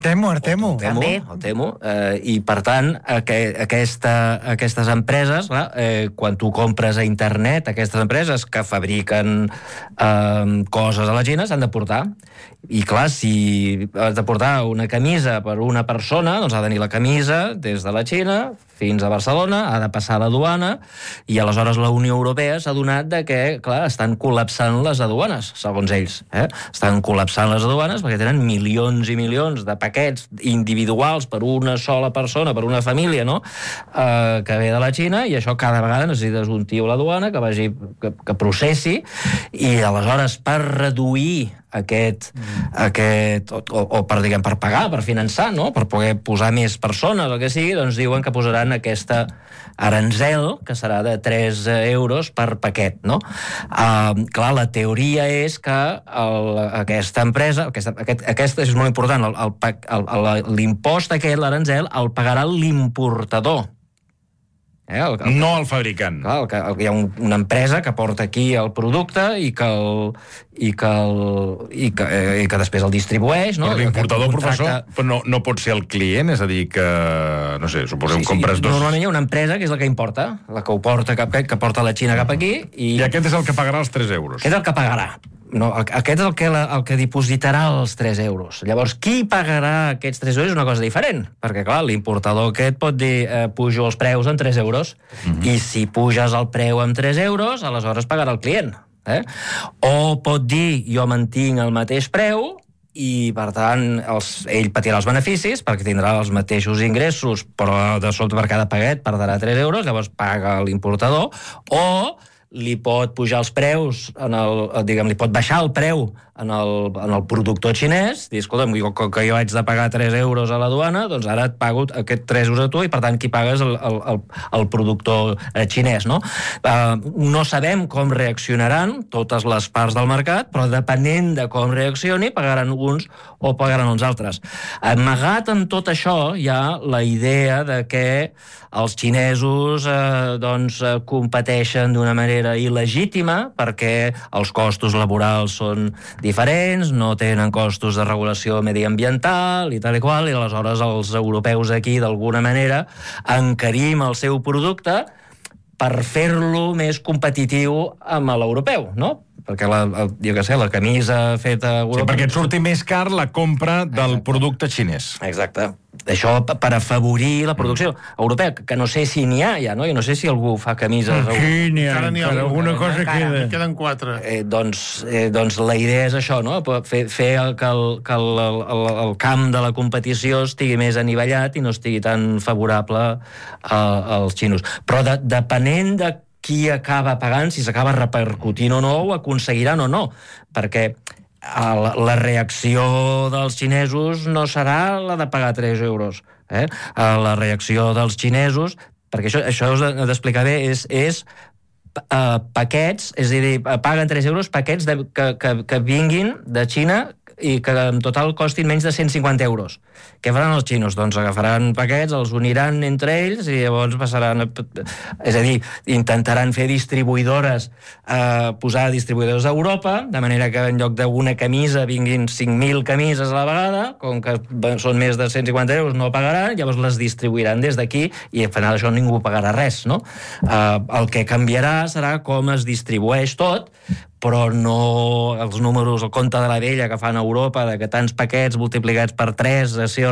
Temo. El temo. I, per tant, aquestes empreses, clar, quan tu compres a internet, aquestes empreses que fabriquen coses a la Xina s'han de portar. I, clar, si has de portar una camisa per una persona, doncs ha de venir la camisa des de la Xina fins a Barcelona, ha de passar a la duana, i aleshores la Unió Europea s'ha adonat que, clar, estan col·lapsant les aduanes, segons ells. Estan col·lapsant les aduanes perquè tenen milions i milions de paquets individuals per una sola persona, per una família, no?, que ve de la Xina, i això cada vegada necessites un tio a la duana que processi, i aleshores per reduir per pagar, per finançar, no?, per poder posar més persones, el que sigui, doncs diuen que posaran aquesta aranzel, que serà de 3 euros per paquet, no? Clar, la teoria és que aquesta empresa, aquesta és molt important, l'impost aquest, l'aranzel, el pagarà l'importador. No el fabricant. Clar, hi ha una empresa que porta aquí el producte i que després el distribueix, no? Però l'importador, professor, no pot ser el client, és a dir, que, no sé, suposem compres dos... Normalment hi ha una empresa que és la que importa, la que ho porta, que porta la Xina cap aquí, i aquest és el que pagarà els 3 euros. Aquest és el que pagarà. No, aquest és el que dipositarà els 3 euros. Llavors, qui pagarà aquests 3 euros és una cosa diferent, perquè, clar, l'importador aquest pot dir pujo els preus en 3 euros, i si puges el preu en 3 euros, aleshores pagarà el client. O pot dir jo mantinc el mateix preu i, per tant, ell patirà els beneficis perquè tindrà els mateixos ingressos, però de sobte per cada paquet perdrà 3 euros, llavors paga l'importador, o li pot pujar els preus, li pot baixar el preu en el productor xinès, dir, escolta'm, que jo haig de pagar 3 euros a la duana, doncs ara et pago aquest 3 euros a tu, i per tant qui pagues el productor xinès, no? No sabem com reaccionaran totes les parts del mercat, però depenent de com reaccioni, pagaran uns o pagaran els altres. Amagat en tot això hi ha la idea de que els xinesos competeixen d'una manera il·legítima perquè els costos laborals són diferents, no tenen costos de regulació mediambiental i tal i qual, i aleshores els europeus aquí d'alguna manera encarim el seu producte per fer-lo més competitiu amb l'europeu, no? Perquè la camisa feta a Europa... Sí, perquè et surti més car la compra del producte xinès. Exacte. Això per afavorir la producció europea, que no sé si n'hi ha ja, no? Jo no sé si algú fa camises... Sí, n'hi ha, alguna cosa queda. Queden 4. Doncs la idea és això, no? Fer que el camp de la competició estigui més anivellat i no estigui tan favorable als xinos. Però depenent de qui acaba pagant, si s'acaba repercutint o no, ho aconseguiran o no, perquè la reacció dels xinesos no serà la de pagar 3 euros. La reacció dels xinesos, perquè això us he d'explicar bé, és paquets, és a dir, paguen 3 euros paquets que vinguin de Xina i que en total costin menys de 150 euros. Què faran els xinos? Doncs agafaran paquets, els uniran entre ells i llavors passaran... És a dir, intentaran fer distribuïdores, posar distribuïdors a Europa, de manera que en lloc d'una camisa vinguin 5.000 camises a la vegada, com que són més de 150 euros no pagaran, llavors les distribuiran des d'aquí i al final això ningú pagarà res, no? El que canviarà serà com es distribueix tot, però no els números, el compte de la vella que fan a Europa, de que tants paquets multiplicats per 3, si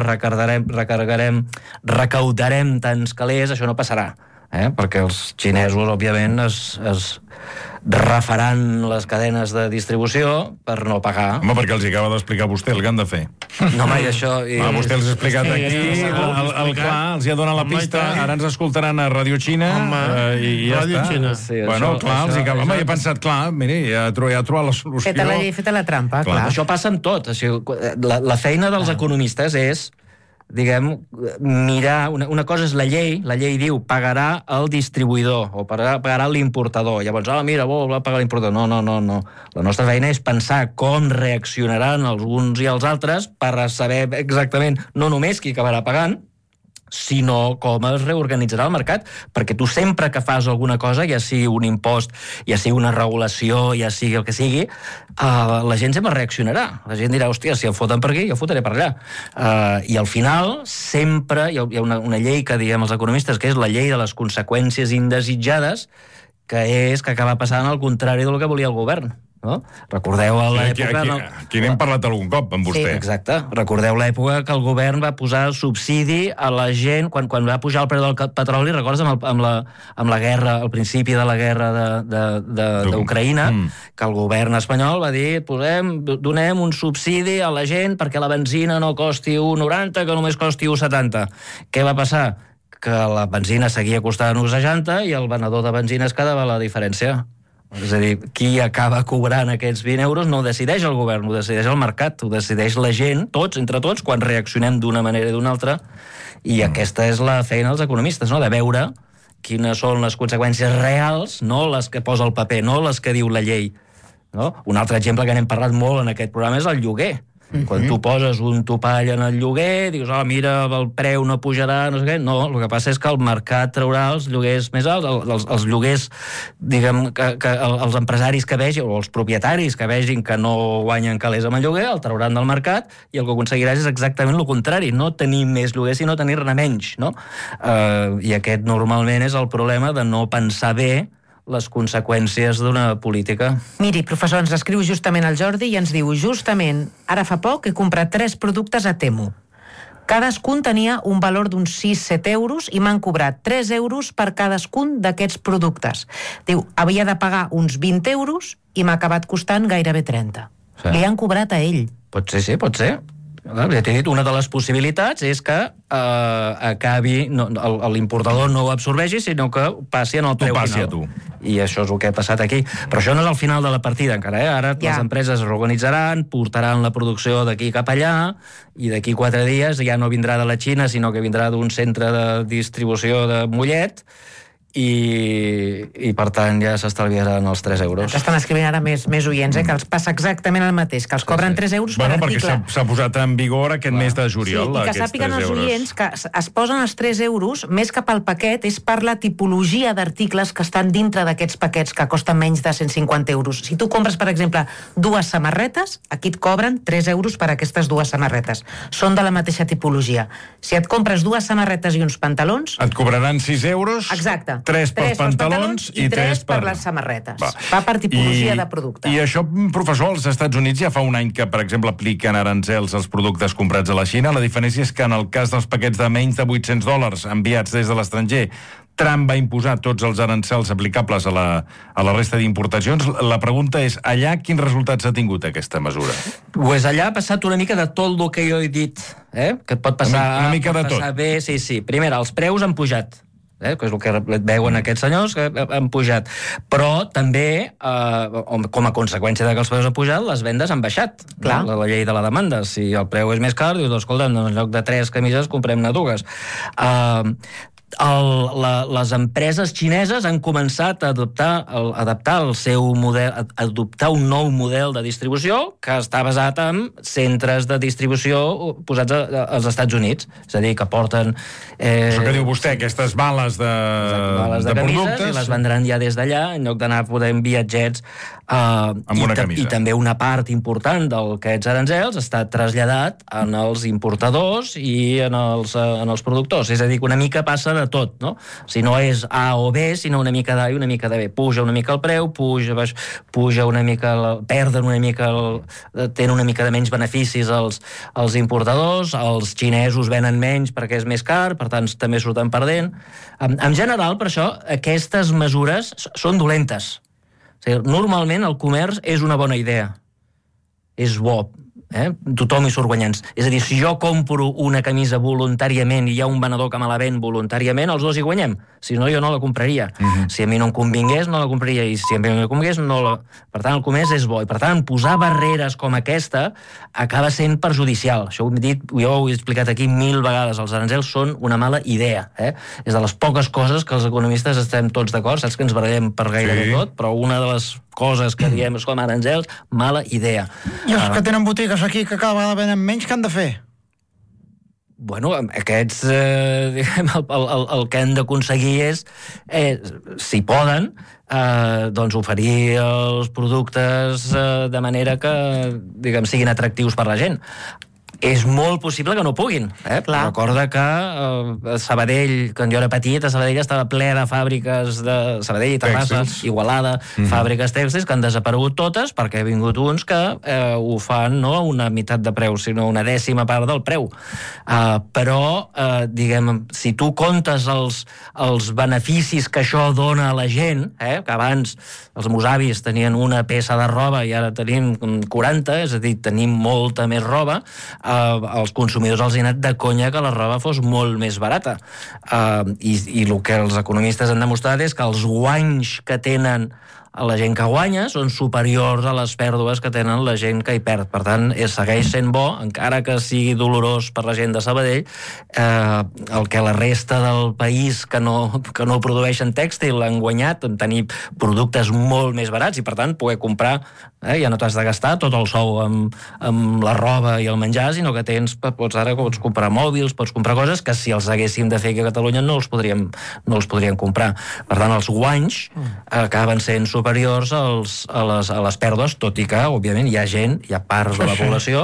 recaudarem tants calés, això no passarà. Perquè els xinesos, òbviament, es refaran les cadenes de distribució per no pagar. Home, perquè els acaba d'explicar vostè el que han de fer. No, home, i això... Vostè els ha explicat aquí, clar, els hi ha donat la pista, ara ens escoltaran a Radio Xina i ja està. Bueno, clar, els hi acaba... Home, he pensat, clar, miri, ja ha trobat la solució. Feta la trampa, clar. Això passa amb tot. La feina dels economistes és, diguem, mirar... Una cosa és la llei diu pagarà el distribuïdor o pagarà l'importador. Llavors, mira, vol pagar l'importador. No. La nostra feina és pensar com reaccionaran els uns i els altres per saber exactament no només qui acabarà pagant, sinó com es reorganitzarà el mercat, perquè tu sempre que fas alguna cosa, ja sigui un impost, ja sigui una regulació, ja sigui el que sigui, la gent sempre reaccionarà. La gent dirà, hòstia, si el foten per aquí, jo fotré per allà. I al final, sempre hi ha una llei que diguem els economistes, que és la llei de les conseqüències indesitjades, que és que acaba passant al contrari del que volia el govern. No? Recordeu a l'època... Aquí n'hem parlat algun cop amb vostè. Sí, exacte. Recordeu l'època que el govern va posar subsidi a la gent quan va pujar el preu del petroli, recordes amb la guerra, al principi de la guerra d'Ucraïna, que el govern espanyol va dir donem un subsidi a la gent perquè la benzina no costi 1,90, que només costi 1,70. Què va passar? Que la benzina seguia costant 1,60 i el venedor de benzina es quedava la diferència. És a dir, qui acaba cobrant aquests 20 euros no ho decideix el govern, ho decideix el mercat, ho decideix la gent, tots, entre tots, quan reaccionem d'una manera i d'una altra, i aquesta és la feina dels economistes, no?, de veure quines són les conseqüències reals, no les que posa el paper, no les que diu la llei. No? Un altre exemple que n'hem parlat molt en aquest programa és el lloguer. Quan tu poses un topall en el lloguer, dius, mira, el preu no pujarà, no sé què. No, el que passa és que el mercat traurà els lloguers més alts, els lloguers, diguem, que els empresaris que vegin, o els propietaris que vegin que no guanyen calés amb el lloguer, el trauran del mercat, i el que aconseguiràs és exactament el contrari, no tenir més lloguer, sinó tenir-ne menys, no? I aquest normalment és el problema de no pensar bé les conseqüències d'una política. Miri, professor, ens escriu justament el Jordi i ens diu, justament, ara fa poc he comprat 3 productes a Temu. Cadascun tenia un valor d'uns 6-7 euros i m'han cobrat 3 euros per cadascun d'aquests productes. Diu, havia de pagar uns 20 euros i m'ha acabat costant gairebé 30. Sí. Li han cobrat a ell. Pot ser, sí, pot ser. Ja t'he dit, una de les possibilitats és que acabi, l'importador no ho absorbeixi, sinó que passi en el preu final. A tu. I això és el que ha passat aquí. Però això no és el final de la partida encara, Ara les empreses es reorganitzaran, portaran la producció d'aquí cap allà, i d'aquí 4 dies ja no vindrà de la Xina, sinó que vindrà d'un centre de distribució de Mollet, i per tant ja s'estalviaran els 3 euros. Estan escrivint ara més oients, que els passa exactament el mateix, que els cobren 3 euros per article. Perquè s'ha posat en vigor aquest mes de juliol, i que sàpiguen els oients que es posen els 3 euros més que pel paquet, és per la tipologia d'articles que estan dintre d'aquests paquets que costen menys de 150 euros. Si tu compres, per exemple, 2 samarretes, aquí et cobren 3 euros per aquestes 2 samarretes. Són de la mateixa tipologia. Si et compres 2 samarretes i uns pantalons... Et cobraran 6 euros... Exacte. 3 pels pantalons i 3 per les samarretes. Va per tipologia de producte. I això, professor, als Estats Units ja fa un any que, per exemple, apliquen aranzels als productes comprats a la Xina. La diferència és que en el cas dels paquets de menys de $800 enviats des de l'estranger, Trump va imposar tots els arancels aplicables a la resta d'importacions. La pregunta és, allà quins resultats ha tingut aquesta mesura? Pues allà ha passat una mica de tot el que jo he dit, que pot passar... Una mica de tot. Bé, sí. Primer, els preus han pujat. Que és el que veuen aquests senyors, que han pujat. Però també, com a conseqüència de que els preus han pujat, les vendes han baixat. La llei de la demanda. Si el preu és més car, dius, escolta, en lloc de 3 camises, comprem-ne 2. Les empreses xineses han començat a adaptar el seu model, adoptar un nou model de distribució que està basat en centres de distribució posats als Estats Units. És a dir, que porten... Això que diu vostè, aquestes bales de productes... I les vendran ja des d'allà, en lloc d'anar podent viatgets. Amb una camisa. I també una part important d'aquests aranzels està traslladat en els importadors i en els productors. És a dir, que una mica passa de tot, no? Si no és A o B, sinó una mica d'A i una mica de B. Puja una mica el preu, puja una mica, perden una mica, tenen una mica de menys beneficis els importadors, els xinesos venen menys perquè és més car, per tant també surten perdent. En general, per això, aquestes mesures són dolentes. O sigui, normalment el comerç és una bona idea. És bo. Tothom hi surt guanyants. És a dir, si jo compro una camisa voluntàriament i hi ha un venedor que me la ven voluntàriament, els dos hi guanyem. Si no, jo no la compraria. Si a mi no em convingués, no la compraria. I si a mi no em convingués, no la... Per tant, el comerç és bo. I per tant, posar barreres com aquesta acaba sent perjudicial. Això ho he dit, jo ho he explicat aquí 1000 vegades. Els aranzels són una mala idea. És de les poques coses que els economistes estem tots d'acord. Saps que ens barallem per gairebé tot, però una de les coses que diem és com aranzels, mala idea. I els que tenen botigues aquí que cada vegada venen menys, què han de fer? bueno, aquests, diguem, el que han d'aconseguir és, si poden, doncs oferir els productes de manera que, diguem, siguin atractius per la gent. És molt possible que no puguin. Recorda que Sabadell, quan jo era petit, a Sabadell estava ple de fàbriques de Sabadell, Terrassa, Igualada, fàbriques tèxtils que han desaparegut totes perquè ha vingut uns que ho fan no a una meitat de preu, sinó una dècima part del preu. Però, diguem, si tu comptes els beneficis que això dona a la gent, que abans els meus avis tenien una peça de roba i ara tenim 40, és a dir, tenim molta més roba, als consumidors els ha anat de conya que la roba fos molt més barata. I el que els economistes han demostrat és que els guanys que tenen la gent que guanya són superiors a les pèrdues que tenen la gent que hi perd. Per tant, segueix sent bo, encara que sigui dolorós per la gent de Sabadell, el que la resta del país que no produeixen tèxtil han guanyat en tenir productes molt més barats i, per tant, poder comprar, ja no t'has de gastar tot el sou amb la roba i el menjar, sinó que pots comprar mòbils, pots comprar coses que si els haguéssim de fer aquí a Catalunya no els podríem comprar. Per tant, els guanys acaben sent superiors a les pèrdues, tot i que, òbviament, hi ha parts de la població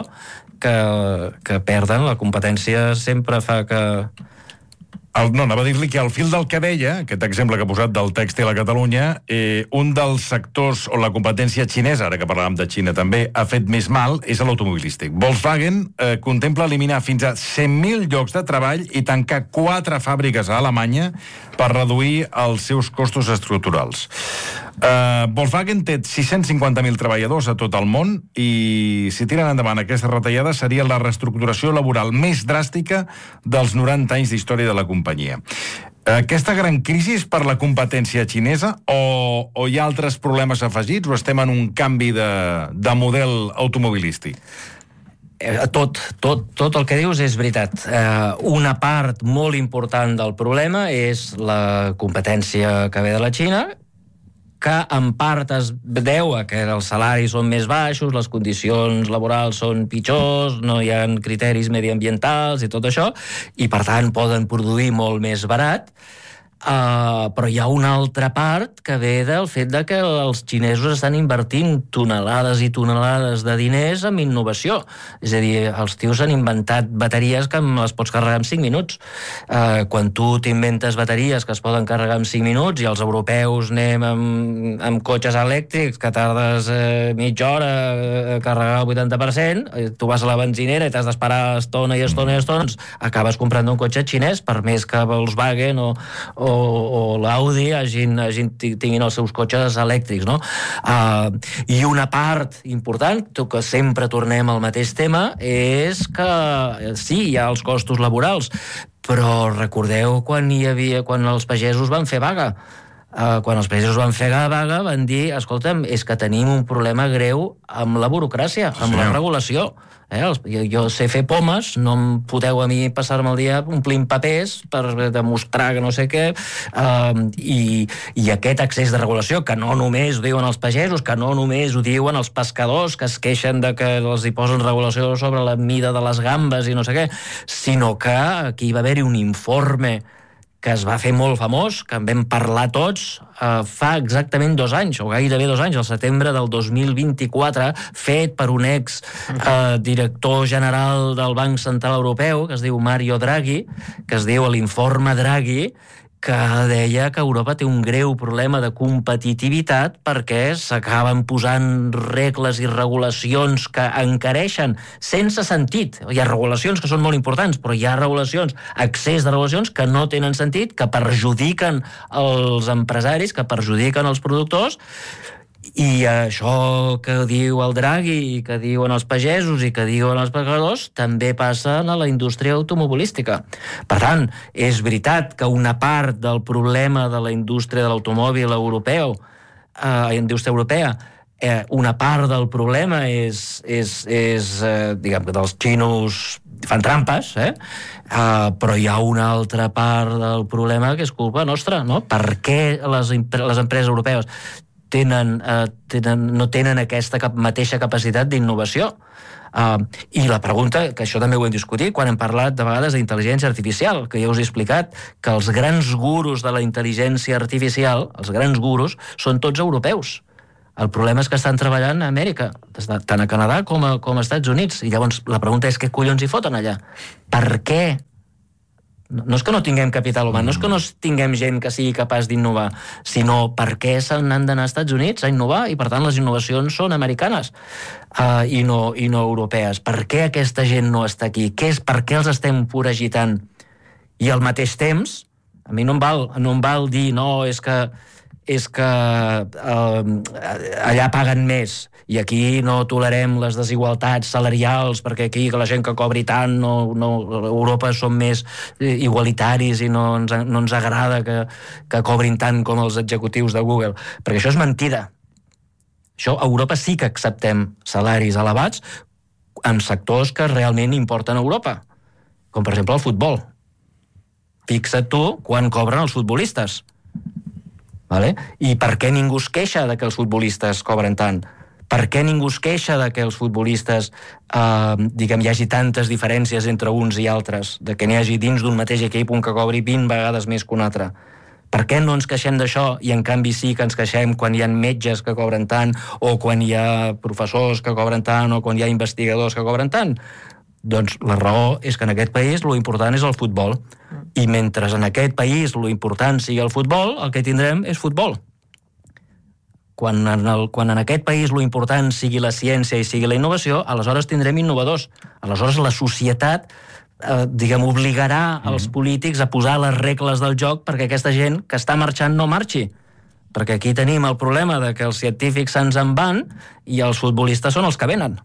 que perden. La competència sempre fa que... Anava a dir-li que al fil del que deia, aquest exemple que ha posat del tèxtil a Catalunya, un dels sectors on la competència xinesa, ara que parlàvem de Xina també, ha fet més mal, és l'automobilístic. Volkswagen contempla eliminar fins a 100.000 llocs de treball i tancar 4 fàbriques a Alemanya per reduir els seus costos estructurals. Volkswagen té 650.000 treballadors a tot el món i si tiren endavant aquesta retallada seria la reestructuració laboral més dràstica dels 90 anys d'història de la companyia. Aquesta gran crisi és per la competència xinesa o hi ha altres problemes afegits o estem en un canvi de model automobilístic? Tot el que dius és veritat. Una part molt important del problema és la competència que ve de la Xina, que en part es deu a que els salaris són més baixos, les condicions laborals són pitjors, no hi ha criteris mediambientals i tot això, i per tant poden produir molt més barat. Però hi ha una altra part que ve del fet de que els xinesos estan invertint tonelades i tonelades de diners en innovació. És a dir, els tios han inventat bateries que les pots carregar en 5 minuts. Quan tu t'inventes bateries que es poden carregar en 5 minuts i els europeus anem amb cotxes elèctrics que tardes mitja hora a carregar el 80%, tu vas a la benzinera i t'has d'esperar estona i estona i estones, acabes comprant un cotxe xinès, per més que Volkswagen o l'Audi tinguin els seus cotxes elèctrics, no? I una part important, que sempre tornem al mateix tema, és que sí, hi ha els costos laborals, però recordeu quan els pagesos van fer vaga. Quan els pagesos van fer vaga van dir, escolta'm, és que tenim un problema greu amb la burocràcia, amb la regulació. Jo sé fer pomes, no em podeu a mi passar-me el dia omplint papers per demostrar que no sé què, i aquest excés de regulació, que no només ho diuen els pagesos, que no només ho diuen els pescadors, que es queixen de que els hi posen regulació sobre la mida de les gambes i no sé què, sinó que aquí va haver-hi un informe que es va fer molt famós, que en vam parlar tots fa exactament 2 anys, o gairebé 2 anys, al setembre del 2024, fet per un director general del Banc Central Europeu, que es diu Mario Draghi, que es diu l'informe Draghi, que deia que Europa té un greu problema de competitivitat perquè s'acaben posant regles i regulacions que encareixen sense sentit. Hi ha regulacions que són molt importants, però hi ha regulacions, excés de regulacions que no tenen sentit, que perjudiquen els empresaris, que perjudiquen els productors. I això que diu el Draghi i que diuen els pagesos i que diuen els pescadors també passa a la indústria automobilística. Per tant, és veritat que una part del problema de la indústria de l'automòbil europeu, indústria europea, una part del problema és diguem que dels xinos fan trampes, però hi ha una altra part del problema que és culpa nostra, no? Per què les empreses europees no tenen aquesta mateixa capacitat d'innovació? I la pregunta, que això també ho hem discutit, quan hem parlat de vegades d'intel·ligència artificial, que ja us he explicat que els grans gurus de la intel·ligència artificial, els grans gurus, són tots europeus. El problema és que estan treballant a Amèrica, tant a Canadà com a Estats Units. I llavors la pregunta és què collons hi foten allà? Per què? No és que no tinguem capital humà, no és que no tinguem gent que sigui capaç d'innovar, sinó per què se n'han d'anar als Estats Units a innovar, i per tant les innovacions són americanes i no europees. Per què aquesta gent no està aquí? Per què els estem foragitant? I al mateix temps, a mi no em val dir és que allà paguen més i aquí no tolerem les desigualtats salarials perquè aquí que la gent que cobri tant Europa som més igualitaris i no ens agrada que cobrin tant com els executius de Google, perquè això és mentida. Això, a Europa sí que acceptem salaris elevats en sectors que realment importen a Europa, com per exemple el futbol. Fixa't tu quan cobren els futbolistes. Vale? I per què ningú es queixa de que els futbolistes cobren tant? Per què ningú es queixa de que els futbolistes hi hagi tantes diferències entre uns i altres, de que n'hi hagi dins d'un mateix equip un que cobri 20 vegades més que un altre? Per què no ens queixem d'això i en canvi sí que ens queixem quan hi ha metges que cobren tant o quan hi ha professors que cobren tant o quan hi ha investigadors que cobren tant? Doncs la raó és que en aquest país lo important és el futbol. I mentre en aquest país lo important sigui el futbol, el que tindrem és futbol. Quan en aquest país lo important sigui la ciència i sigui la innovació, aleshores tindrem innovadors. Aleshores la societat obligarà els polítics a posar les regles del joc perquè aquesta gent que està marxant no marxi. Perquè aquí tenim el problema de que els científics se'ns en van i els futbolistes són els que venen.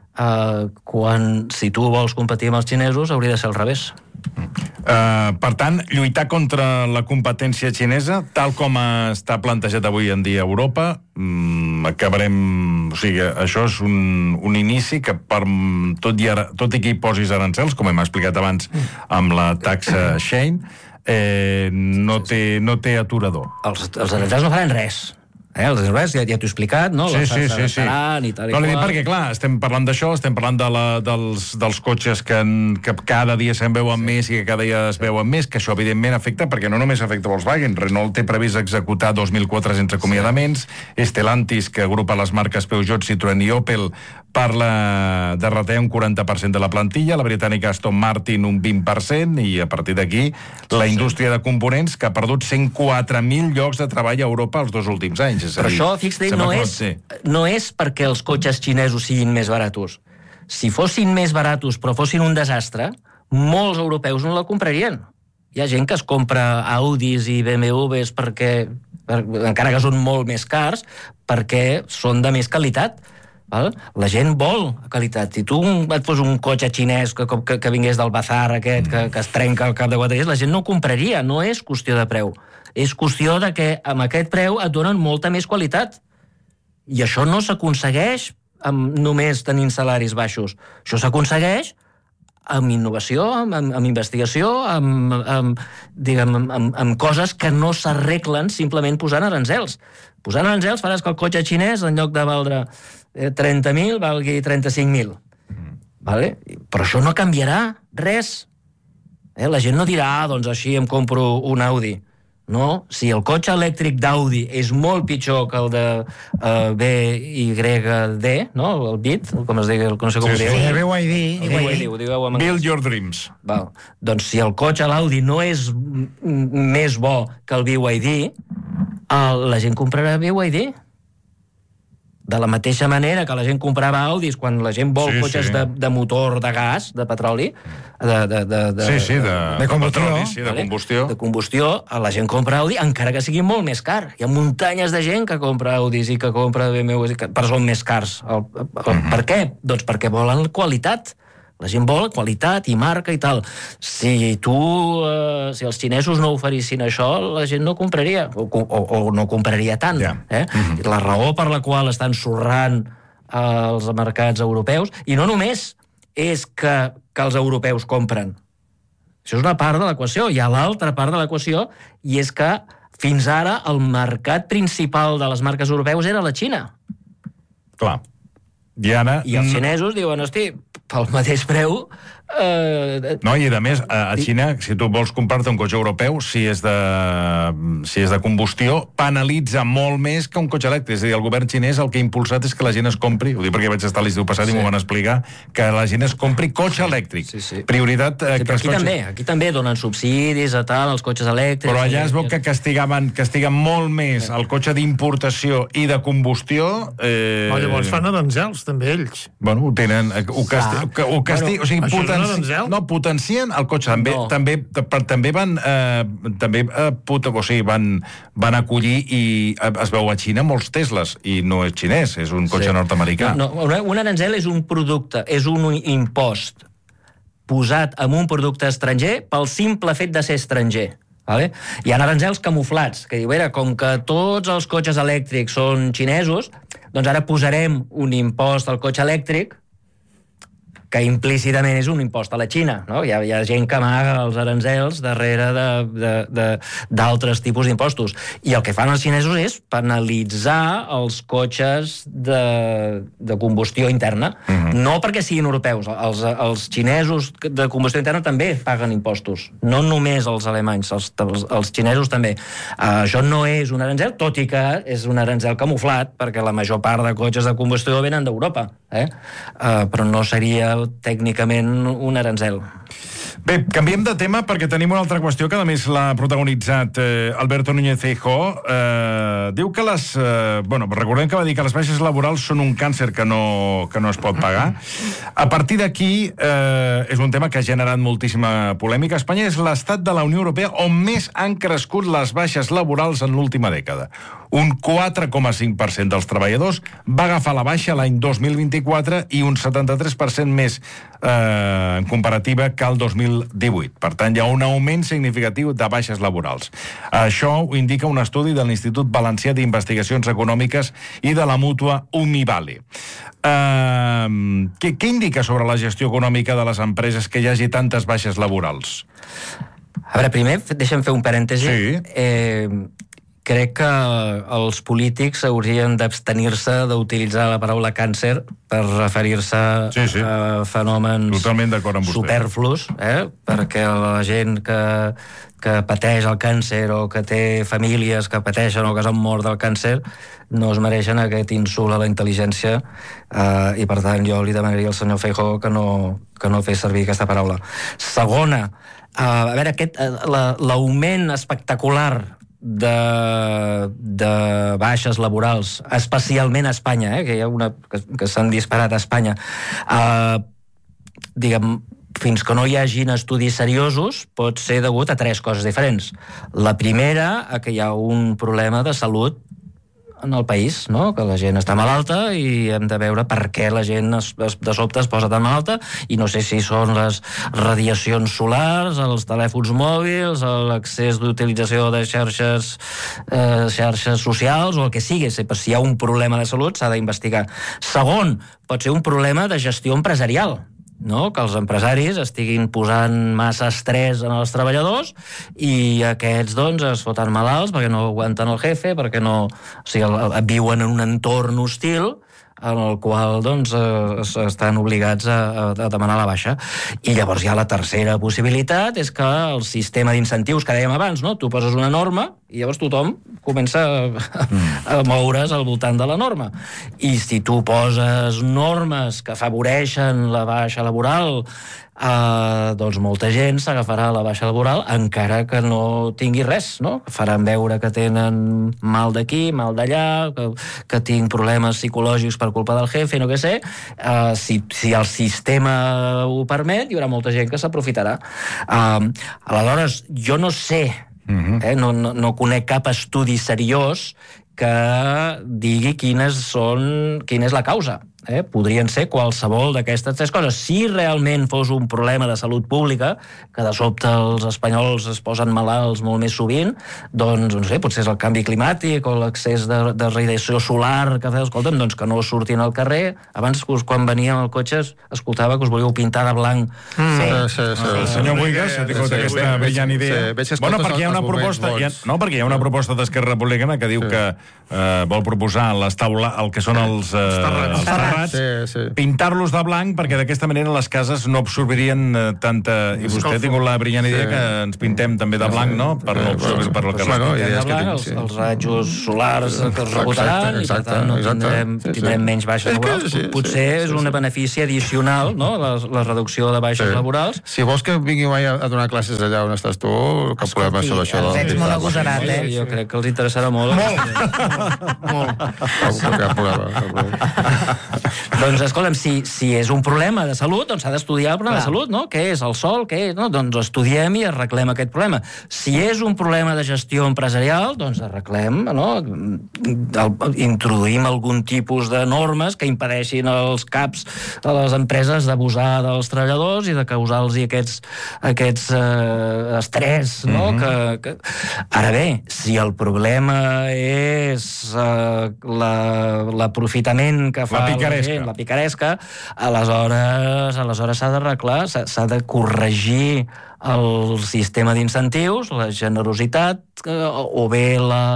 Si tu vols competir amb els xinesos, hauria de ser al revés. Per tant, lluitar contra la competència xinesa, tal com està plantejat avui en dia a Europa, acabarem... O sigui, això és un inici que tot i que hi posis arancels, com hem explicat abans amb la taxa Shein, no té aturador. Els arancels no faran res. Els arancels ja t'ho he explicat, no? Sí. No li dic perquè, clar, estem parlant d'això, estem parlant dels cotxes que cada dia se'n veuen més i que cada dia es veuen més, que això evidentment afecta, perquè no només afecta Volkswagen. Renault té previst executar 2.400 acomiadaments, Stellantis, que agrupa les marques Peugeot, Citroën i Opel, parla de retallar un 40% de la plantilla, la britànica Aston Martin un 20%, i a partir d'aquí la indústria de components, que ha perdut 104.000 llocs de treball a Europa els 2 últims anys. Però això, fixa't, no és perquè els cotxes xinesos siguin més baratos. Si fossin més baratos però fossin un desastre, molts europeus no la comprarien. Hi ha gent que es compra Audis i BMWs encara que són molt més cars, perquè són de més qualitat. Val? La gent vol qualitat. Si tu et fos un cotxe xinès que vingués del bazar aquest, que es trenca al cap de 4 dies, la gent no ho compraria. No és qüestió de preu. És qüestió de que amb aquest preu et donen molta més qualitat. I això no s'aconsegueix només tenint salaris baixos. Això s'aconsegueix amb innovació, amb investigació, amb coses que no s'arreglen simplement posant arancels. Posant arancels faràs que el cotxe xinès, en lloc de valdre 30.000, valgui 35.000. Vale? Però això no canviarà res. La gent no dirà, doncs així em compro un Audi. No, si el cotxe elèctric d'Audi és molt pitjor que el de BYD, no? El BID, com es diu, no sé com ho diu. Sí, BYD. Build your dreams. Val. Doncs si el cotxe l'Audi no és més bo que el BYD, la gent comprarà BYD. De la mateixa manera que la gent comprava Audis quan la gent vol cotxes de motor de gas, de petroli, de combustió. De combustió, la gent compra Audi encara que sigui molt més car. Hi ha muntanyes de gent que compra Audis i que compra BMWs, però són més cars. Per què? Doncs perquè volen qualitat. La gent vol qualitat i marca i tal. Si els xinesos no oferissin això, la gent no compraria, o no compraria tant. La raó per la qual estan sorrant els mercats europeus, i no només és que els europeus compren. Això és una part de l'equació. Hi ha l'altra part de l'equació, i és que fins ara el mercat principal de les marques europeus era la Xina. Clar. I els xinesos diuen, hosti, pel mateix preu... No, i a més, a Xina, si tu vols comprar-te un cotxe europeu, si és de combustió, penalitza molt més que un cotxe elèctric. És a dir, el govern xinès el que ha impulsat és que la gent es compri, ho dic perquè vaig estar l'estiu passat i m'ho van explicar, que la gent es compri cotxe elèctric. Prioritat... Aquí també donen subsidis a tal, als cotxes elèctrics... Però allà es veu que castiguen molt més el cotxe d'importació i de combustió... Llavors fan aranzels, també, ells. Bueno, ho tenen... O sigui, potencien el cotxe. També van acollir i es veu a Xina molts Teslas, i no és xinès, és un cotxe nord-americà. Un aranzel és un producte, és un impost posat en un producte estranger pel simple fet de ser estranger. Vale? Hi ha aranzels camuflats, que diu, com que tots els cotxes elèctrics són xinesos, doncs ara posarem un impost al cotxe elèctric que implícitament és un impost a la Xina, no? Hi ha gent que amaga els aranzels darrere d'altres tipus d'impostos. I el que fan els xinesos és penalitzar els cotxes de combustió interna. No perquè siguin europeus. Els xinesos de combustió interna també paguen impostos. No només els alemanys, els xinesos també. Això no és un aranzel, tot i que és un aranzel camuflat, perquè la major part de cotxes de combustió venen d'Europa. Però no seria tècnicament un aranzel. Bé, canviem de tema perquè tenim una altra qüestió que a més l'ha protagonitzat Alberto Núñez Feijóo. Diu que recordem que va dir que les baixes laborals són un càncer que no es pot pagar. A partir d'aquí és un tema que ha generat moltíssima polèmica. Espanya és l'estat de la Unió Europea on més han crescut les baixes laborals en l'última dècada. Un 4,5% dels treballadors va agafar la baixa l'any 2024 i un 73% més en comparativa que el 2018. Per tant, hi ha un augment significatiu de baixes laborals. Això ho indica un estudi de l'Institut Valencià d'Investigacions Econòmiques i de la mútua Umivale. Què indica sobre la gestió econòmica de les empreses que hi hagi tantes baixes laborals? A veure, primer, deixa'm fer un parèntesi. Sí. Crec que els polítics haurien d'abstenir-se d'utilitzar la paraula càncer per referir-se a fenòmens superflus, perquè la gent que pateix el càncer o que té famílies que pateixen o que s'han mort del càncer no es mereixen aquest insult a la intel·ligència i per tant jo li demanaria al senyor Feijóo que no fes servir aquesta paraula. Segona, a veure, l'augment espectacular de baixes laborals, especialment a Espanya, que hi ha que s'han disparat a Espanya, fins que no hi hagin estudis seriosos, pot ser degut a 3 coses diferents. La primera, que hi ha un problema de salut en el país, no? Que la gent està malalta i hem de veure per què la gent de sobte es posa tan malalta, i no sé si són les radiacions solars, els telèfons mòbils, l'accés d'utilització de xarxes socials o el que sigui. Si hi ha un problema de salut s'ha d'investigar. Segon, pot ser un problema de gestió empresarial, no? Que els empresaris estiguin posant massa estrès en els treballadors i aquests es foten malalts perquè no aguanten el jefe, perquè viuen en un entorn hostil en el qual estan obligats a demanar la baixa. I llavors hi ha la tercera possibilitat, és que el sistema d'incentius que dèiem abans, no? Tu poses una norma i llavors tothom comença a moure's al voltant de la norma. I si tu poses normes que afavoreixen la baixa laboral, doncs molta gent s'agafarà la baixa laboral encara que no tingui res, no? Faran veure que tenen mal d'aquí, mal d'allà, que tinc problemes psicològics per culpa del jefe, no què sé. Si el sistema ho permet, hi haurà molta gent que s'aprofitarà. Aleshores, jo no sé, no conec cap estudi seriós que digui quina és la causa. Podrien ser qualsevol d'aquestes 3 coses. Si realment fos un problema de salut pública, que de sobte els espanyols es posen malalts molt més sovint, doncs, no sé, potser és el canvi climàtic o l'excés de radiació solar que feu, escolta'm, doncs que no surtin al carrer. Abans, quan veníem al cotxe, escoltava que us volíeu pintar de blanc. El senyor Boigas ha tingut aquesta brillant idea. Bueno, perquè hi ha una proposta... perquè hi ha una proposta d'Esquerra Republicana que diu que vol proposar el que són els terrats terrats, pintar-los de blanc, perquè d'aquesta manera les cases no absorbirien tanta... I vostè ha tingut la brillant idea que ens pintem també de blanc, no? Per no absorbir per la que els rajos solars que es rebotaran, i per tant no tindrem menys baixes laborals. Potser és un benefici addicional, no? La reducció de baixes laborals. Si vols que vingui mai a donar classes allà on estàs tu, que podem sobre això. Els ets molt agosarat, Jo crec que els interessarà molt. Doncs, escolta'm, si és un problema de salut, doncs s'ha d'estudiar el problema de salut, no? Què és el sol? Què és? No? Doncs estudiem i arreglem aquest problema. Si és un problema de gestió empresarial, doncs arreglem, no? Introduïm algun tipus de normes que impedeixin als caps de les empreses d'abusar dels treballadors i de causar-los aquests estrès, no? Ara bé, si el problema és l'aprofitament que fa la picaresca, aleshores s'ha d'arreglar, s'ha de corregir el sistema d'incentius, la generositat, o bé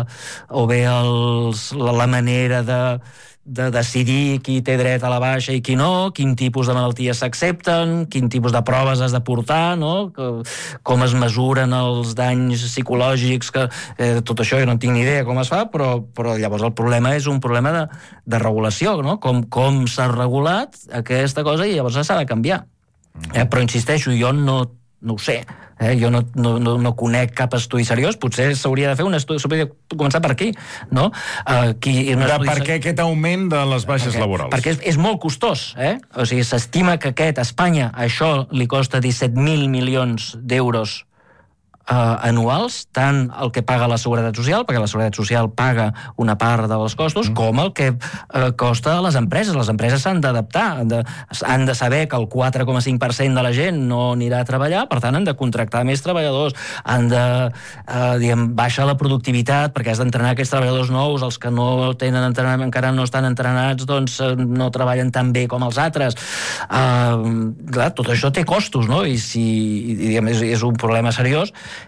la manera de decidir qui té dret a la baixa i qui no, quin tipus de malalties s'accepten, quin tipus de proves has de portar, no? Com es mesuren els danys psicològics, tot això jo no tinc ni idea com es fa, però llavors el problema és un problema de regulació, no? Com s'ha regulat aquesta cosa i llavors s'ha de canviar. Però insisteixo, jo no ho sé, jo no conec cap estudi seriós, potser s'hauria de fer un estudi, s'hauria de començar per aquí, no? Per què aquest augment de les baixes laborals? Perquè és molt costós, o sigui, s'estima que a Espanya això li costa 17.000 milions d'euros anuals, tant el que paga la Seguretat Social, perquè la Seguretat Social paga una part dels costos, com el que costa a les empreses. Les empreses s'han d'adaptar, han de saber que el 4,5% de la gent no anirà a treballar, per tant han de contractar més treballadors, han de, baixar la productivitat, perquè has d'entrenar aquests treballadors nous, els que no tenen entrenament, encara no estan entrenats, doncs no treballen tan bé com els altres. Clar, tot això té costos, no? I si és un problema seriós,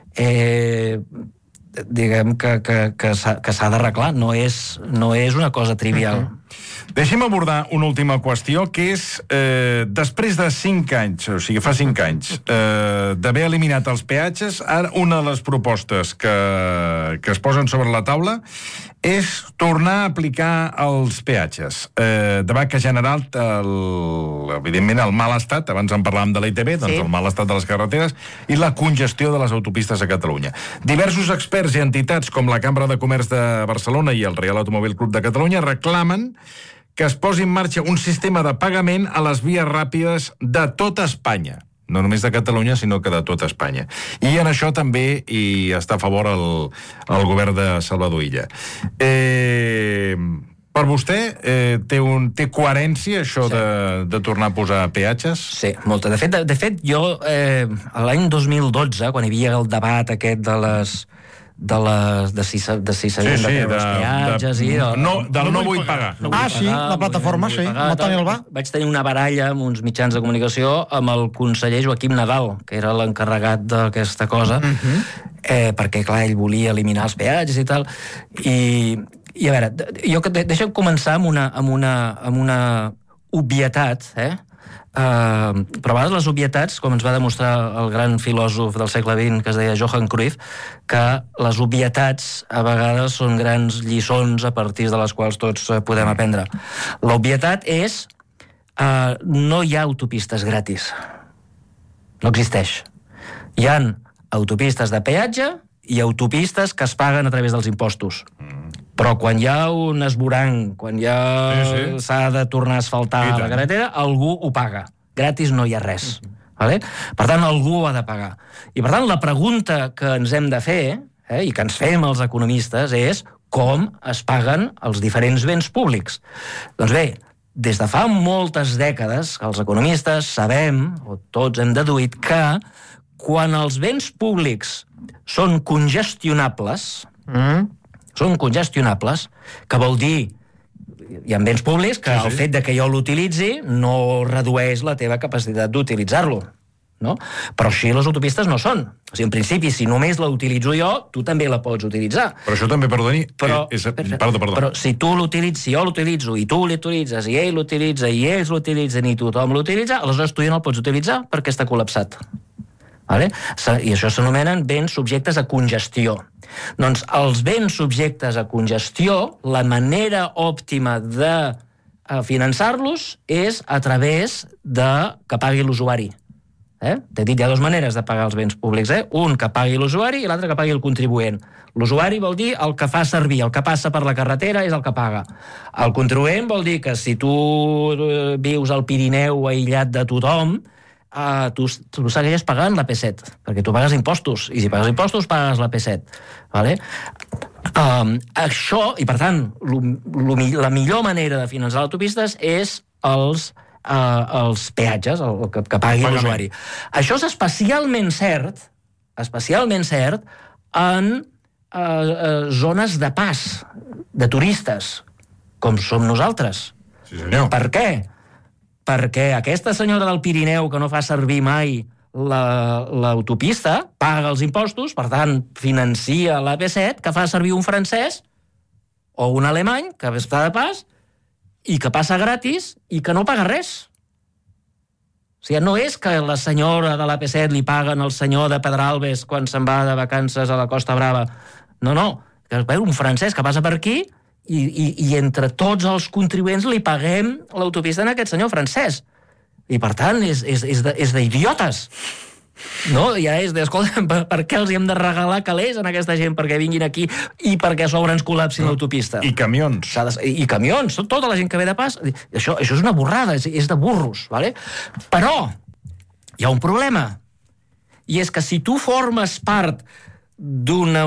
diguem que s'ha d'arreglar, no és una cosa trivial. Deixem abordar una última qüestió, que és, després de 5 anys, o sigui, fa 5 anys, d'haver eliminat els peatges, ara una de les propostes que es posen sobre la taula és tornar a aplicar els peatges. Debat que ha generat, evidentment, el mal estat, abans en parlàvem de l'ITB, doncs el mal estat de les carreteres i la congestió de les autopistes a Catalunya. Diversos experts i entitats, com la Cambra de Comerç de Barcelona i el Reial Automòbil Club de Catalunya, reclamen que es posi en marxa un sistema de pagament a les vies ràpides de tota Espanya. No només de Catalunya, sinó que de tota Espanya. I en això també hi està a favor el govern de Salvador Illa. Per vostè, té coherència això de tornar a posar peatges? Sí, molta. De fet, jo, l'any 2012, quan hi havia el debat aquest de si s'havien de treure els peatges i... Del no vull pagar. Sí, la plataforma, sí. Vaig tenir una baralla amb uns mitjans de comunicació amb el conseller Joaquim Nadal, que era l'encarregat d'aquesta cosa, perquè, clar, ell volia eliminar els peatges i tal, i a veure, deixa'm començar amb una obvietat, però a vegades les obvietats, com ens va demostrar el gran filòsof del segle XX que es deia Johan Cruyff, que les obvietats a vegades són grans lliçons a partir de les quals tots podem aprendre. L'obvietat és no hi ha autopistes gratis. No existeix. Hi ha autopistes de peatge i autopistes que es paguen a través dels impostos. Però quan hi ha un esvoranc, quan s'ha de tornar a asfaltar la carretera, algú ho paga. Gratis no hi ha res. Vale? Per tant, algú ho ha de pagar. I per tant, la pregunta que ens hem de fer, i que ens fem els economistes, és com es paguen els diferents béns públics. Doncs bé, des de fa moltes dècades, els economistes sabem, o tots hem deduït, que quan els béns públics són congestionables, que vol dir hi ha béns públics que el fet de que jo l'utilitzi no redueix la teva capacitat d'utilitzar-lo. no? Però així les autopistes no són. O sigui, en principi, si només la utilitzo jo, tu també la pots utilitzar. Però això també, perdoni... Però si tu si jo l'utilitzo, i tu l'utilitzes, i ell l'utilitza, i ells l'utilitzen, i tothom l'utilitza, aleshores tu ja no el pots utilitzar perquè està col·lapsat. Vale? I això s'anomenen béns subjectes a congestió. Doncs els béns subjectes a congestió, la manera òptima de finançar-los és a través de que pagui l'usuari. T'he dit, hi ha dues maneres de pagar els béns públics. Un que pagui l'usuari i l'altre que pagui el contribuent. L'usuari vol dir el que fa servir, el que passa per la carretera és el que paga. El contribuent vol dir que si tu vius al Pirineu aïllat de tothom, tu segueixes pagant la P7, perquè tu pagues impostos, i si pagues impostos pagues la P7. Vale? Això, i per tant, la millor manera de finançar les autopistes és els peatges, el que pagui l'usuari. Això és especialment cert en zones de pas, de turistes, com som nosaltres. Sí, senyor. Per què? Perquè aquesta senyora del Pirineu que no fa servir mai l'autopista paga els impostos, per tant, financia la P7, que fa servir un francès o un alemany que està de pas i que passa gratis i que no paga res. O sigui, no és que la senyora de la P7 li paguen al senyor de Pedralbes quan se'n va de vacances a la Costa Brava. No. Que és un francès que passa per aquí i entre tots els contribuents li paguem l'autopista a aquest senyor francès. I, per tant, és d'idiotes. No? Ja és escolta, per què els hem de regalar calés a aquesta gent perquè vinguin aquí i perquè a sobre ens col·lapsin l'autopista? I camions. I camions, tota la gent que ve de pas. Això és una borrada, és de burros. Vale? Però hi ha un problema. I és que si tu formes part d'una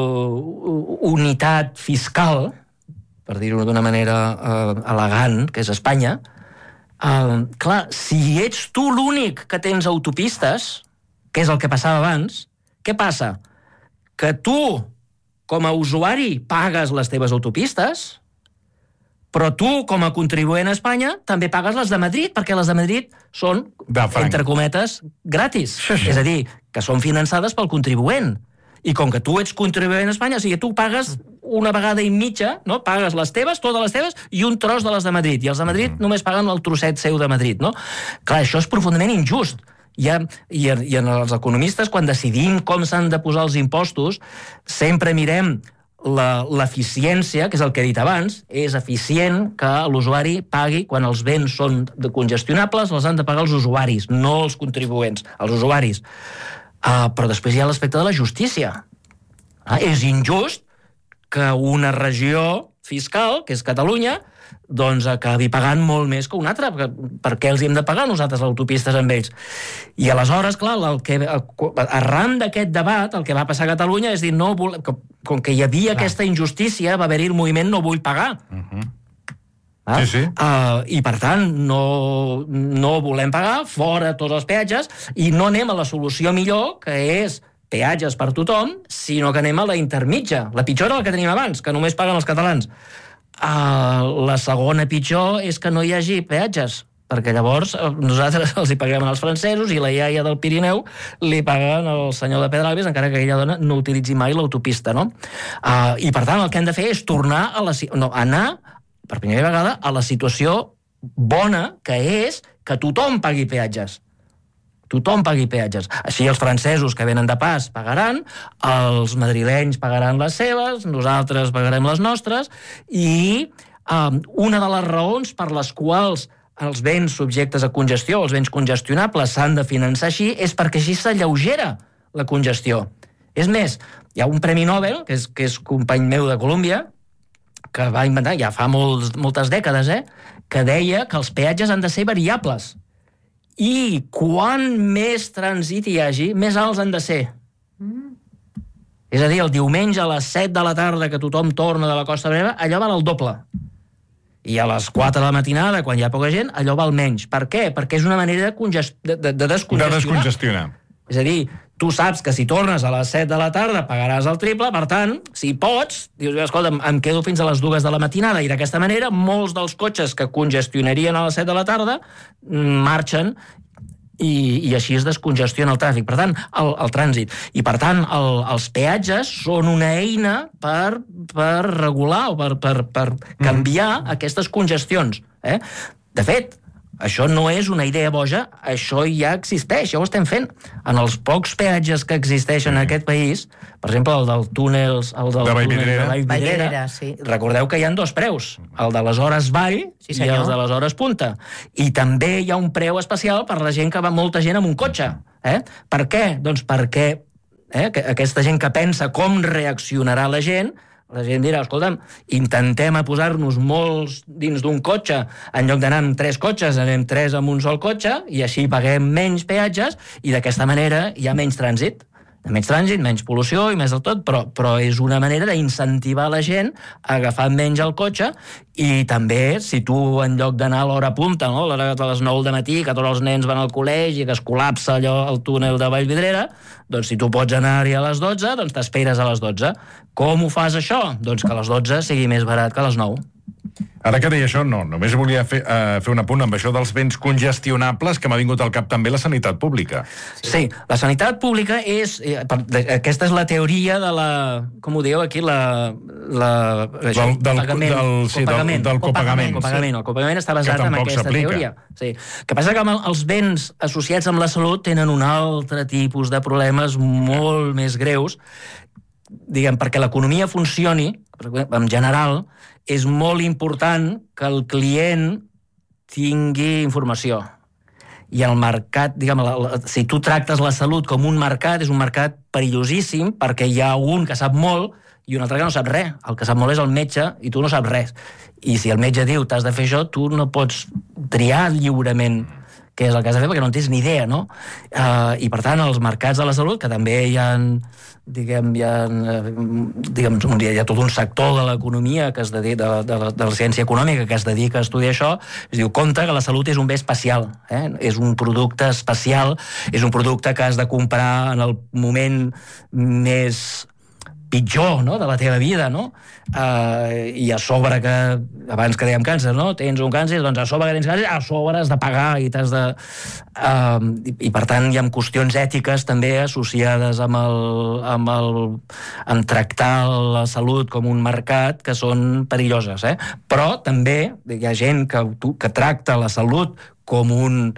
unitat fiscal, per dir-ho d'una manera elegant, que és Espanya, clar, si ets tu l'únic que tens autopistes, que és el que passava abans, què passa? Que tu, com a usuari, pagues les teves autopistes, però tu, com a contribuent a Espanya, també pagues les de Madrid, perquè les de Madrid són, entre cometes, gratis. És a dir, que són finançades pel contribuent. I com que tu ets contribuent a Espanya, o sigui, tu pagues una vegada i mitja, no? Pagues les teves, totes les teves, i un tros de les de Madrid. I els de Madrid només paguen el trosset seu de Madrid, no? Clar, això és profundament injust. I els economistes, quan decidim com s'han de posar els impostos, sempre mirem l'eficiència, que és el que he dit abans, és eficient que l'usuari pagui quan els béns són congestionables, els han de pagar els usuaris, no els contribuents, els usuaris. Però després hi ha l'aspecte de la justícia. És injust que una regió fiscal, que és Catalunya, doncs acabi pagant molt més que una altra. Per què els hem de pagar nosaltres autopistes amb ells? I aleshores, clar, arran d'aquest debat, el que va passar a Catalunya és dir, com que hi havia aquesta injustícia, va haver-hi el moviment No vull pagar. Sí. I per tant no volem pagar, fora tots els peatges, i no anem a la solució millor, que és peatges per tothom, sinó que anem a la intermitja. La pitjor era la que teníem abans, que només paguen els catalans. La segona pitjor és que no hi hagi peatges, perquè llavors nosaltres els hi paguem als francesos i la iaia del Pirineu li paguen al senyor de Pedralbes, encara que aquella dona no utilitzi mai l'autopista, no? I per tant el que hem de fer és tornar anar per primera vegada a la situació bona, que és que tothom pagui peatges. Tothom pagui peatges. Així els francesos que venen de pas pagaran, els madrilenys pagaran les seves, nosaltres pagarem les nostres, i una de les raons per les quals els béns subjectes a congestió, els béns congestionables, s'han de finançar així, és perquè així s'alleugera la congestió. És més, hi ha un premi Nobel, que és company meu de Colòmbia, que va inventar, ja fa moltes dècades, que deia que els peatges han de ser variables. I quan més trànsit hi hagi, més alts han de ser. És a dir, el diumenge a les 7 de la tarda que tothom torna de la Costa Brava, allò val el doble. I a les 4 de la matinada, quan hi ha poca gent, allò val menys. Per què? Perquè és una manera de descongestionar. És a dir, tu saps que si tornes a les 7 de la tarda pagaràs el triple, per tant, si pots, dius, escolta, em quedo fins a les 2 de la matinada, i d'aquesta manera molts dels cotxes que congestionarien a les 7 de la tarda marxen, i així es descongestiona el tràfic. Per tant, el trànsit. I, per tant, els peatges són una eina per regular o per canviar aquestes congestions. De fet, això no és una idea boja, això ja existeix, ja ho estem fent. En els pocs peatges que existeixen en aquest país, per exemple, el del túnel de Vallvidrera, sí. Recordeu que hi ha dos preus, el de les hores vall i el de les hores punta. I també hi ha un preu especial per la gent que va molta gent amb un cotxe. Per què? Doncs perquè aquesta gent que pensa com reaccionarà la gent dirà, escolta'm, intentem posar-nos molts dins d'un cotxe, en lloc d'anar amb 3 cotxes, anem 3 amb un sol cotxe, i així paguem menys peatges, i d'aquesta manera hi ha menys trànsit, menys pol·lució i més del tot, però és una manera d'incentivar la gent a agafar menys el cotxe. I també, si tu en lloc d'anar a l'hora punta, no? A l'hora de les 9 de matí, que tots els nens van al col·legi, que es col·lapsa allò el túnel de Vallvidrera, doncs si tu pots anar-hi a les 12, doncs t'esperes a les 12. Com ho fas això? Doncs que a les 12 sigui més barat que a les 9. Ara que deia això, no, només volia fer un apunt amb això dels béns congestionables, que m'ha vingut al cap també la sanitat pública. Sí, la sanitat pública és... Aquesta és la teoria de la... Com ho dieu aquí? Del copagament. El copagament està basat en aquesta teoria. Sí. Que passa que els béns associats amb la salut tenen un altre tipus de problemes molt més greus, diguem, perquè l'economia funcioni, en general, és molt important que el client tingui informació. I el mercat, diguem, si tu tractes la salut com un mercat, és un mercat perillosíssim, perquè hi ha un que sap molt i un altre que no sap res. El que sap molt és el metge i tu no saps res. I si el metge diu t'has de fer això, tu no pots triar lliurement què és el que has de fer, perquè no en tens ni idea, no? I, per tant, els mercats de la salut, que també hi ha tot un sector de l'economia que es dedica, de la ciència econòmica que es dedica a estudiar això, es diu, compte que la salut és un bé especial, és un producte especial, és un producte que has de comprar en el moment més pitjor, no?, de la teva vida, no? I a sobre que, abans que dèiem càncer, no?, tens un càncer, doncs a sobre que tens càncer, a sobre has de pagar i t'has de... I per tant hi ha qüestions ètiques també associades amb tractar la salut com un mercat que són perilloses, Però també hi ha gent que tracta la salut com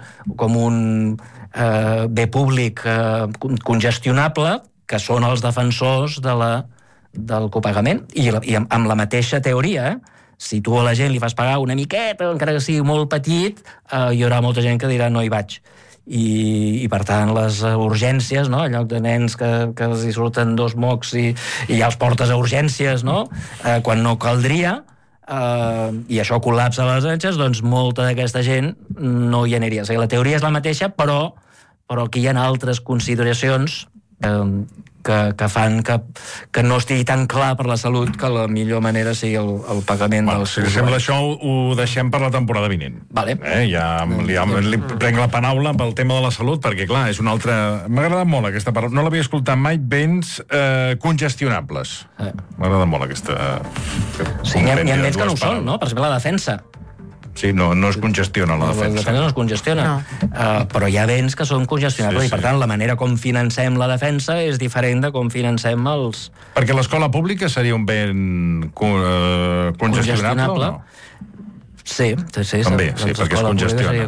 un bé públic congestionable, que són els defensors del copagament, i amb la mateixa teoria, si tu a la gent li fas pagar una miqueta, encara que sigui molt petit, hi haurà molta gent que dirà no hi vaig. I per tant, les urgències, no?, en lloc de nens que els hi surten 2 mocs i ja els portes a urgències, no?, quan no caldria, i això col·lapsa les urgències, doncs molta d'aquesta gent no hi aniria. O sigui, la teoria és la mateixa, però aquí hi ha altres consideracions que fan que no estigui tan clar per la salut que la millor manera sigui el pagament dels usuaris. Si sembla això, ho deixem per la temporada vinent. Vale. Ja li prenc la paraula pel tema de la salut, perquè, clar, és una altra... M'ha agradat molt aquesta paraula. No l'havia escoltat mai, béns congestionables. M'ha agradat molt aquesta... Sí, n'hi ha béns que no ho són, no? Per exemple, la defensa. Sí, no es congestiona la defensa. La defensa no es congestiona. Però hi ha béns que són congestionables, i per tant la manera com financem la defensa és diferent de com financem els... Perquè l'escola pública seria un ben congestionable o no? Sí. També, sí, perquè es congestiona.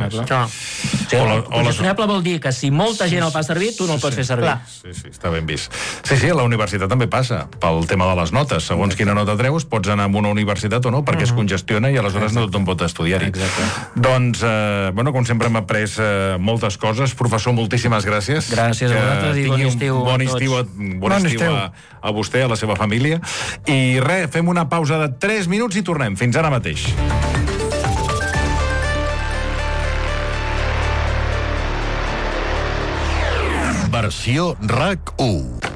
Congestionable vol dir que si molta gent el fa servir, tu no el pots fer servir. Sí, està ben vist. Sí, a la universitat també passa, pel tema de les notes. Segons quina nota treus, pots anar a una universitat o no, perquè es congestiona i aleshores no tothom pot estudiar-hi. Doncs, com sempre hem après moltes coses. Professor, moltíssimes gràcies. Gràcies a vosaltres i bon estiu a tots. Bon estiu a vostè, a la seva família. I res, fem una pausa de 3 minuts i tornem. Fins ara mateix. Versió RAC 1.